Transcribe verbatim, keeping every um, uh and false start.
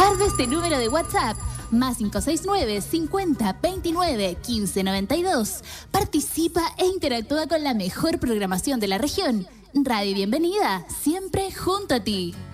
Reserva este número de WhatsApp, más cinco seis nueve, cincuenta, veintinueve, quince, noventa y dos. Participa e interactúa con la mejor programación de la región. Radio Bienvenida, siempre junto a ti.